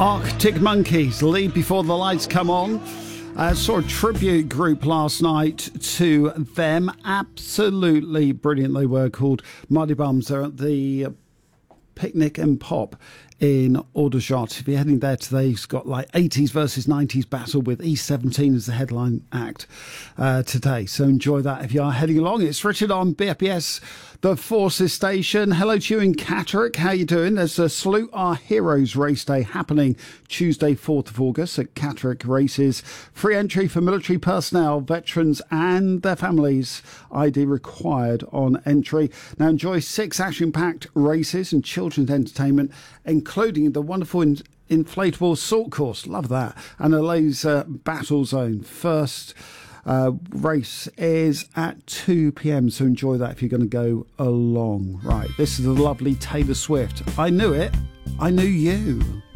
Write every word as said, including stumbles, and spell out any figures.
Arctic Monkeys, Leave Before the Lights Come On. Uh, saw a tribute group last night to them. Absolutely brilliant they were, called Muddy Bums. They're at the Picnic and Pop in Aldershot. If you're heading there today, it's got like eighties versus nineties battle with E seventeen as the headline act uh, today. So enjoy that if you are heading along. It's Richard on B F B S, the Forces Station. Hello to you in Catterick. How you doing? There's a Salute Our Heroes race day happening Tuesday, fourth of August at Catterick Races. Free entry for military personnel, veterans and their families. I D required on entry. Now enjoy six action-packed races and children's entertainment, including the wonderful in- inflatable salt course. Love that. And a laser battle zone. First uh, race is at two p.m, so enjoy that if you're going to go along. Right, this is the lovely Taylor Swift. I knew it. I knew you.